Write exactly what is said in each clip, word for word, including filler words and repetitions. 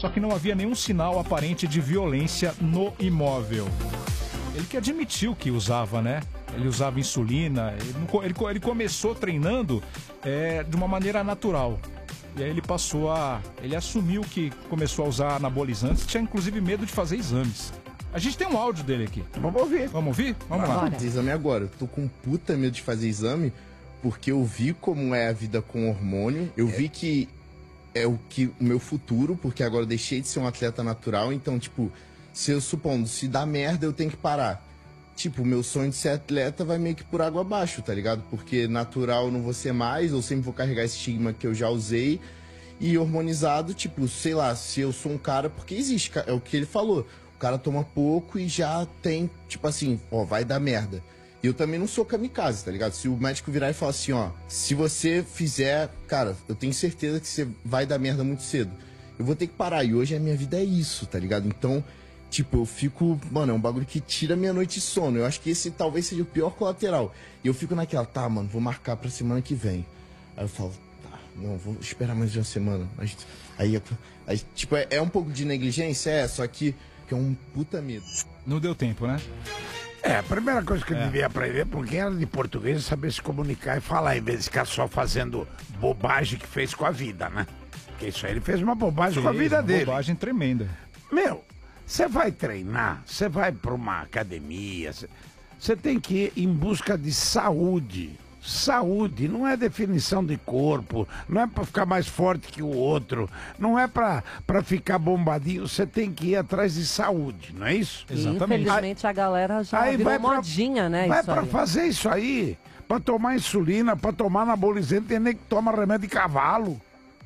só que não havia nenhum sinal aparente de violência no imóvel. Ele que admitiu que usava, né? Ele usava insulina, ele, não, ele, ele começou treinando é, de uma maneira natural. E aí ele passou a... Ele assumiu que começou a usar anabolizantes, tinha inclusive medo de fazer exames. A gente tem um áudio dele aqui. Vamos ouvir. Vamos ouvir? Vamos lá. Fazer exame agora. Eu tô com puta medo de fazer exame, porque eu vi como é a vida com hormônio. Eu é. vi que é o, que, o meu futuro, porque agora eu deixei de ser um atleta natural. Então, tipo, se eu supondo, se dá merda, eu tenho que parar. Tipo, o meu sonho de ser atleta vai meio que por água abaixo, tá ligado? Porque natural eu não vou ser mais, eu sempre vou carregar esse estigma que eu já usei. E hormonizado, tipo, sei lá, se eu sou um cara... Porque existe, é o que ele falou. O cara toma pouco e já tem, tipo assim, ó, vai dar merda. E eu também não sou kamikaze, tá ligado? Se o médico virar e falar assim, ó, se você fizer, cara, eu tenho certeza que você vai dar merda muito cedo. Eu vou ter que parar. E hoje a minha vida é isso, tá ligado? Então, tipo, eu fico... Mano, é um bagulho que tira minha noite de sono. Eu acho que esse talvez seja o pior colateral. E eu fico naquela, tá, mano, vou marcar pra semana que vem. Aí eu falo, tá, não, vou esperar mais de uma semana. Aí, aí, aí tipo, é, é um pouco de negligência, é, só que... que é um puta medo. Não deu tempo, né? É, a primeira coisa que eu é. devia aprender, porque era de português, é saber se comunicar e falar, em vez de ficar só fazendo bobagem que fez com a vida, né? Porque isso aí ele fez uma bobagem fez, com a vida uma dele. Bobagem tremenda. Meu, você vai treinar, você vai para uma academia, você tem que ir em busca de saúde. Saúde não é definição de corpo, não é para ficar mais forte que o outro, não é para para ficar bombadinho, você tem que ir atrás de saúde, não é isso? E, Exatamente. Infelizmente a galera já aí virou vai pra, modinha, né? Vai para fazer isso aí, para tomar insulina, para tomar anabolizante, tem nem que toma remédio de cavalo.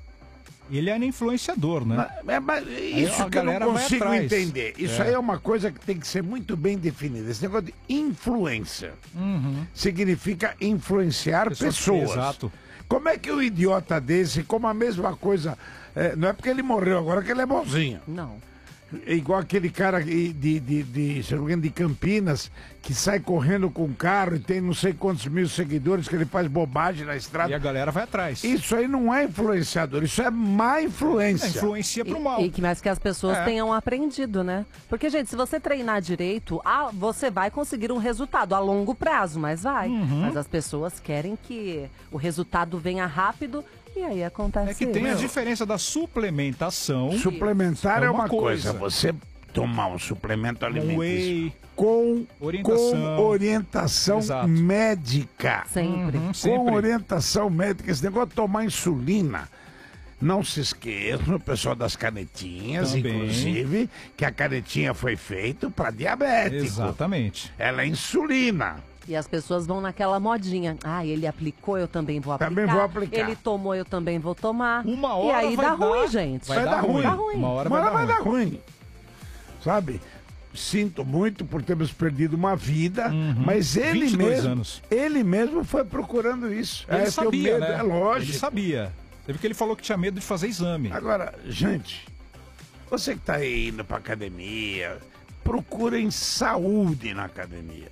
Ele era influenciador, né? Mas, mas isso a que eu não consigo entender. Isso é. aí é uma coisa que tem que ser muito bem definida. Esse negócio de influência uhum. significa influenciar pessoas. pessoas. Exato. Como é que um idiota desse, como a mesma coisa... É, não é porque ele morreu agora que ele é bonzinho. Não. É igual aquele cara de, de, de, de, se não me engano, de Campinas, que sai correndo com um carro e tem não sei quantos mil seguidores, que ele faz bobagem na estrada. E a galera vai atrás. Isso aí não é influenciador, isso é má influência. É, influencia pro mal. E, e que mais que as pessoas é. tenham aprendido, né? Porque, gente, se você treinar direito, ah, você vai conseguir um resultado a longo prazo, mas vai. Uhum. Mas as pessoas querem que o resultado venha rápido. E aí acontece. É que tem a diferença da suplementação. Suplementar é uma, é uma coisa. coisa. Você tomar um suplemento alimentício Whey, com orientação, com orientação médica. Sempre. Uhum, com sempre. orientação médica. Esse negócio de tomar insulina. Não se esqueçam, o pessoal das canetinhas, Também. inclusive, que a canetinha foi feita para diabético. Exatamente. Ela é insulina. E as pessoas vão naquela modinha. Ah, ele aplicou, eu também vou aplicar. Também vou aplicar. Ele tomou, eu também vou tomar. Uma hora E aí vai dá dar, ruim, gente. Vai, vai dar, dar ruim. Dá ruim. Uma hora, uma vai, hora dar vai ruim. dar ruim. Sabe? Sinto muito por termos perdido uma vida, uhum. mas ele mesmo, anos. ele mesmo foi procurando isso. Ele é sabia, medo, né? É lógico. Ele sabia. Teve que ele falou que tinha medo de fazer exame. Agora, gente, você que tá indo pra academia, procurem saúde na academia.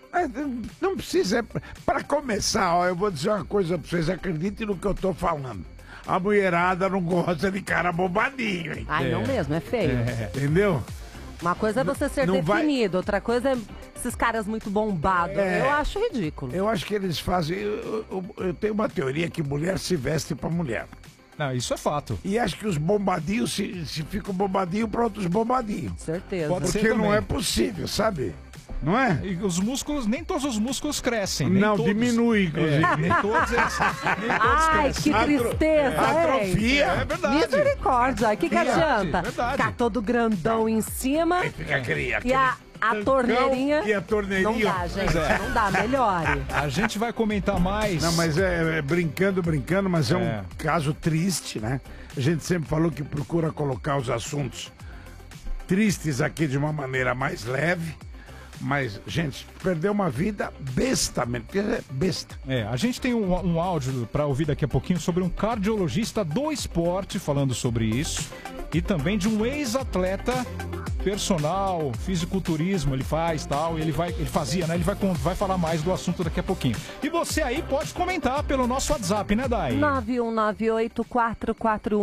Não precisa, para começar, ó, eu vou dizer uma coisa pra vocês, acreditem no que eu tô falando. A mulherada não gosta de cara bombadinho, hein? Ai, é. não mesmo, é feio. É. Entendeu? Uma coisa é você ser não definido, vai... outra coisa é esses caras muito bombados. É. Eu acho ridículo. Eu acho que eles fazem... Eu, eu, eu tenho uma teoria que mulher se veste pra mulher. Não, isso é fato. E acho que os bombadinhos se, se ficam bombadinhos pra outros bombadinhos. Certeza. Pode Porque ser não também. é possível, sabe? Não é? E os músculos, nem todos os músculos crescem. Nem não, todos. diminui, inclusive. É, nem todos eles, nem todos Ai, crescem. que tristeza, Atro... Atrofia. É verdade. Misericórdia. O que, que adianta? Verdade. Ficar todo grandão em cima. Aí fica aquele, aquele... E a, a torneirinha. E a torneirinha. Não dá, gente. É. Não dá, melhore. A gente vai comentar mais. Não, mas é, é brincando, brincando, mas é, É. um caso triste, né? A gente sempre falou que procura colocar os assuntos tristes aqui de uma maneira mais leve. Mas, gente, perdeu uma vida besta mesmo, porque é besta. É, a gente tem um, um áudio para ouvir daqui a pouquinho sobre um cardiologista do esporte falando sobre isso. E também de um ex-atleta personal, fisiculturismo, ele faz tal, e ele vai, ele fazia, né? Ele vai, vai falar mais do assunto daqui a pouquinho. E você aí pode comentar pelo nosso WhatsApp, né, Dai? nove um nove oito quatro quatro